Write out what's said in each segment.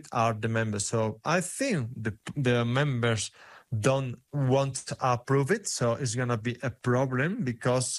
Madrid are the members. So I think the members don't want to approve it, so it's going to be a problem because,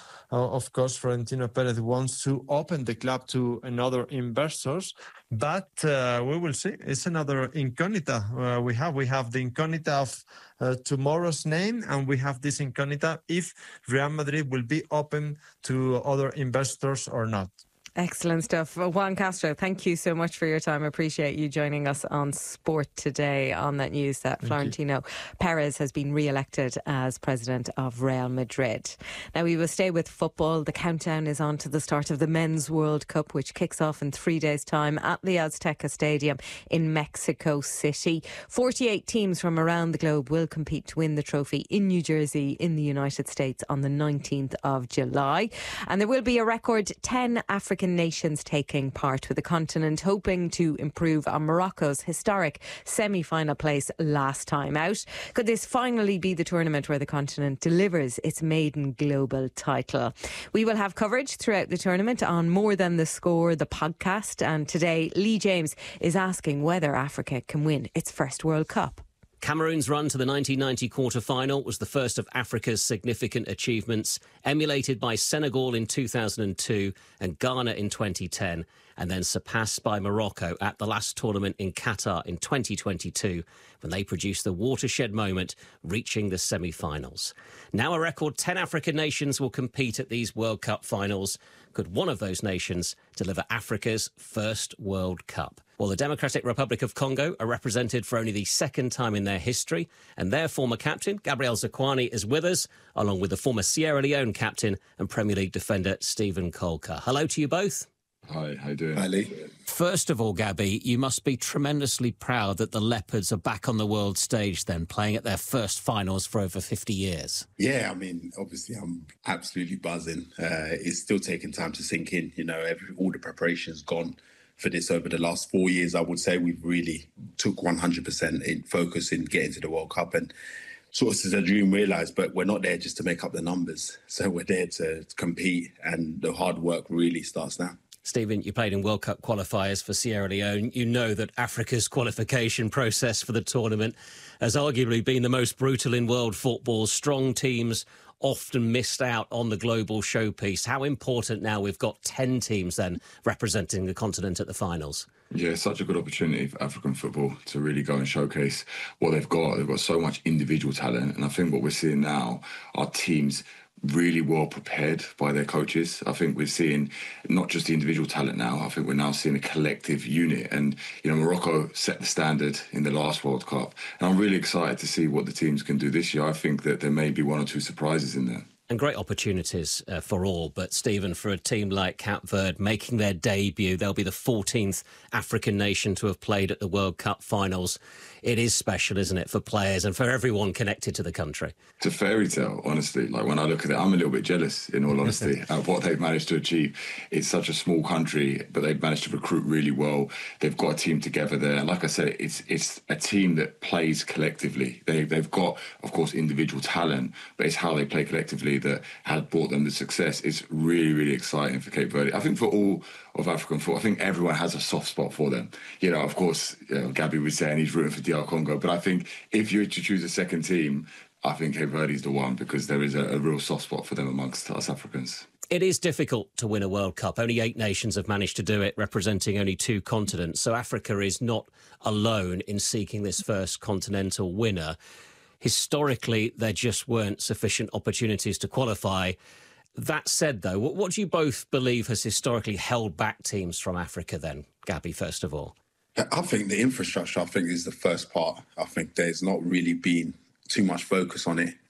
of course, Florentino Perez wants to open the club to another investors, but we will see. It's another incognita we have the incognita of tomorrow's name, and we have this incognita if Real Madrid will be open to other investors or not. Excellent stuff. Juan Castro, thank you so much for your time. I appreciate you joining us on Sport today on that news that Florentino Perez has been re-elected as president of Real Madrid. Now we will stay with football. The countdown is on to the start of the Men's World Cup, which kicks off in 3 days' time at the Azteca Stadium in Mexico City. 48 teams from around the globe will compete to win the trophy in New Jersey in the United States on the 19th of July. And there will be a record 10 African nations taking part, with the continent hoping to improve on Morocco's historic semi-final place last time out. Could this finally be the tournament where the continent delivers its maiden global title? We will have coverage throughout the tournament on More Than the Score, the podcast, and today Lee James is asking whether Africa can win its first World Cup. Cameroon's run to the 1990 quarter-final was the first of Africa's significant achievements, emulated by Senegal in 2002 and Ghana in 2010, and then surpassed by Morocco at the last tournament in Qatar in 2022, when they produced the watershed moment, reaching the semi-finals. Now a record 10 African nations will compete at these World Cup finals. Could one of those nations deliver Africa's first World Cup? Well, the Democratic Republic of Congo are represented for only the second time in their history, and their former captain, Gabriel Zakuani, is with us, along with the former Sierra Leone captain and Premier League defender, Steven Colker. Hello to you both. Hi, how you doing? Hi, Lee. First of all, Gabby, you must be tremendously proud that the Leopards are back on the world stage then, playing at their first finals for over 50 years. Yeah, I mean, obviously, I'm absolutely buzzing. It's still taking time to sink in. You know, all the preparation's gone for this over the last 4 years. I would say we've really took 100% in focus in getting to the World Cup, and sort of as a dream realised, but we're not there just to make up the numbers. So we're there to compete, and the hard work really starts now. Steven, you played in World Cup qualifiers for Sierra Leone. You know that Africa's qualification process for the tournament has arguably been the most brutal in world football. Strong teams often missed out on the global showpiece. How important now we've got 10 teams then representing the continent at the finals? Yeah, it's such a good opportunity for African football to really go and showcase what they've got. They've got so much individual talent, and I think what we're seeing now are teams really well prepared by their coaches. I think we're seeing not just the individual talent now, I think we're now seeing a collective unit. And, you know, Morocco set the standard in the last World Cup. And I'm really excited to see what the teams can do this year. I think that there may be one or two surprises in there. And great opportunities for all. But, Steven, for a team like Cape Verde making their debut, they'll be the 14th African nation to have played at the World Cup finals. It is special, isn't it, for players and for everyone connected to the country? It's a fairy tale, honestly. Like, when I look at it, I'm a little bit jealous, in all honesty, at what they've managed to achieve. It's such a small country, but they've managed to recruit really well. They've got a team together there. And like I said, it's a team that plays collectively. They've got, of course, individual talent, but it's how they play collectively that has brought them the success. It's really, really exciting for Cape Verde. I think for all of African football, I think everyone has a soft spot for them. You know, of course, Gabby was saying he's rooting for DR Congo, but I think if you were to choose a second team, I think Cape Verde is the one, because there is a real soft spot for them amongst us Africans. It is difficult to win a World Cup. Only 8 nations have managed to do it, representing only 2 continents. So Africa is not alone in seeking this first continental winner. Historically, there just weren't sufficient opportunities to qualify. That said, though, what do you both believe has historically held back teams from Africa then? Gabby, first of all. I think the infrastructure, is the first part. I think there's not really been too much focus on it.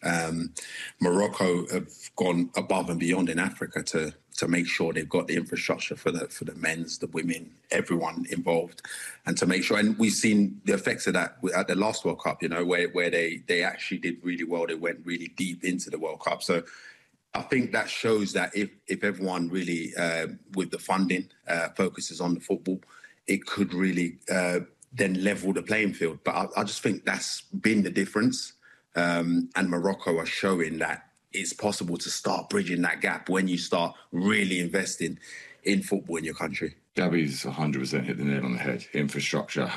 Morocco have gone above and beyond in Africa to make sure they've got the infrastructure for the men's, the women, everyone involved, and to make sure. And we've seen the effects of that at the last World Cup, you know, where they actually did really well. They went really deep into the World Cup. So I think that shows that if everyone really, with the funding, focuses on the football, it could really then level the playing field. But I just think that's been the difference. And Morocco are showing that it's possible to start bridging that gap when you start really investing in football in your country. Gabby's 100% hit the nail on the head. Infrastructure